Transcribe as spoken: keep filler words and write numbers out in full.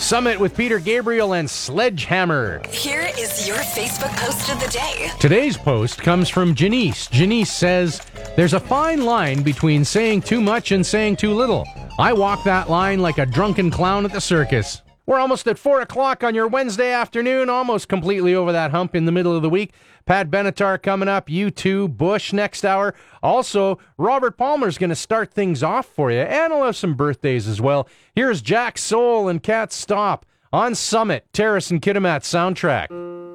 Summit with Peter Gabriel and Sledgehammer. Here is your Facebook post of the day. Today's post comes from Janice. Janice says, there's a fine line between saying too much and saying too little. I walk that line like a drunken clown at the circus. We're almost at four o'clock on your Wednesday afternoon, almost completely over that hump in the middle of the week. Pat Benatar coming up, U two, Bush next hour. Also, Robert Palmer's going to start things off for you, and I'll have some birthdays as well. Here's Jack Soul and Cat Stop on Summit, Terrace and Kitimat soundtrack.